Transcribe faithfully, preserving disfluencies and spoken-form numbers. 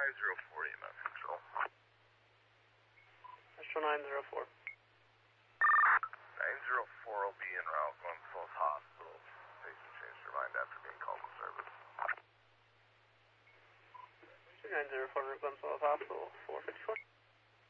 five zero four E M S control. Metro nine zero four. nine zero four will be en route going to South Hospital. Patient changed their mind after being called to service. nine zero four, Glen South Hospital, four fifty-four.